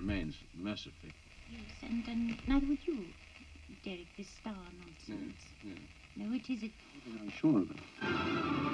remains, mercifully. Yes, and neither would you, Derek, this star nonsense. Yes. No, it isn't. I'm sure of it.